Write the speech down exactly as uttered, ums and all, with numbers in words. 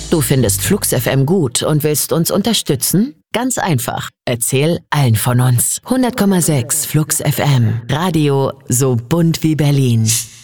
Du findest Flux F M gut und willst uns unterstützen? Ganz einfach. Erzähl allen von uns. hundert Komma sechs Flux F M. Radio so bunt wie Berlin.